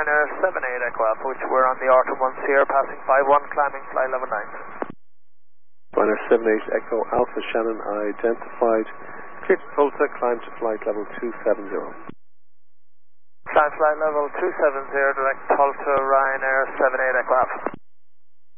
Ryanair 78 Echo Alpha, which we're on the R21 Sierra, passing 51, climbing flight level 9. Ryanair 78 Echo Alpha, Shannon identified. Clear to Tulsa, climb to flight level 270. Climb flight level 270, direct Tulsa, Ryanair 78 Echo Alpha.